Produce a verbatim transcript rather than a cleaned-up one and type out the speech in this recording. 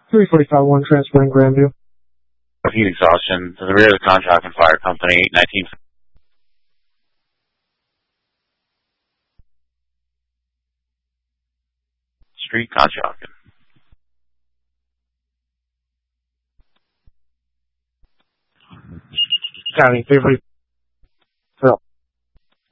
three forty-five one transferring Grandview. Heat exhaustion to the rear of the Conshohocken Fire Company, nineteen. Street, Conshohocken. County, three forty-five.